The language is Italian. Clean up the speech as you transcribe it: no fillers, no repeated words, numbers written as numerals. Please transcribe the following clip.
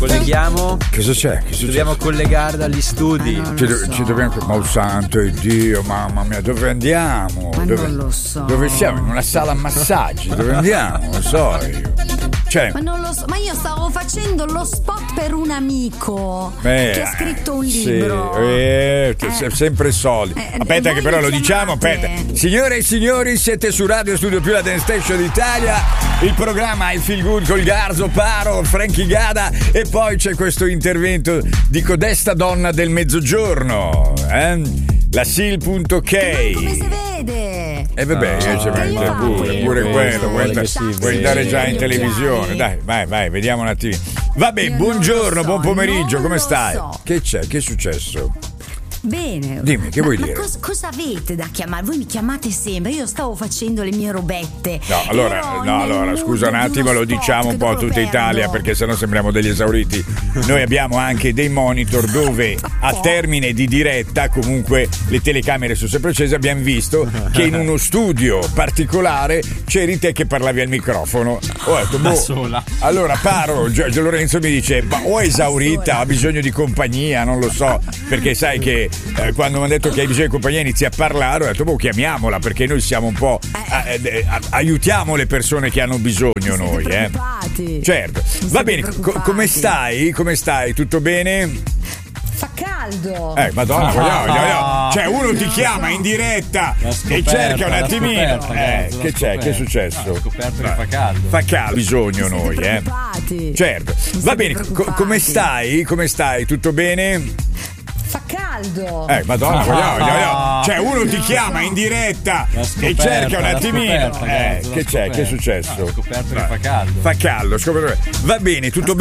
colleghiamo. Cosa c'è? Ci dobbiamo collegare dagli studi. Ci dobbiamo. Ma oh santo Dio, mamma mia, dove andiamo? Non lo so. Dove siamo? In una sala massaggi? Dove andiamo? Lo so io. Cioè, Ma non lo so, ma io stavo facendo lo spot per un amico che ha scritto un libro. Sempre soldi. Aspetta che però lo diciamo, aspetta. Signore e signori, siete su Radio Studio Più, la Dance Station d'Italia. Il programma è il Feel Good col Garzo, Paro, Frankie Gada e poi c'è questo intervento di codesta donna del mezzogiorno, la Sil.k. Come si vede? E vabbè, pure quello, vuoi andare già in televisione. Dai, vai, vediamo un attimo. Vabbè, buongiorno, buon pomeriggio, come stai? Che c'è? Che è successo? Bene. Dimmi, che vuoi dire? Cosa avete da chiamare? Voi mi chiamate sempre, io stavo facendo le mie robette. No, allora, scusa un attimo, lo diciamo un po' a tutta Italia perché sennò sembriamo degli esauriti. Noi abbiamo anche dei monitor dove a termine di diretta, comunque le telecamere sono sempre accese, abbiamo visto che in uno studio particolare c'eri te che parlavi al microfono. Ho detto, da sola. Allora Paro, Giorgio Lorenzo mi dice, ma o è esaurita, ha bisogno di compagnia, non lo so, perché sai che quando mi hanno detto che hai bisogno di compagnia inizi a parlare, ho detto chiamiamola perché noi siamo un po' aiutiamo le persone che hanno bisogno noi, certo. Va bene, come stai? Come stai? Tutto bene? Fa caldo. Madonna, cioè uno ti chiama in diretta e cerca un attimino. Che c'è? Che è successo? Ho scoperto che fa caldo. Fa caldo, bisogno noi, certo. Va bene, come stai? Come stai? Tutto bene? Fa caldo. Madonna, cioè uno ti chiama in diretta e cerca un attimino. Che c'è? Che è successo? Ho scoperto che fa caldo. Fa caldo, va bene, tutto bene.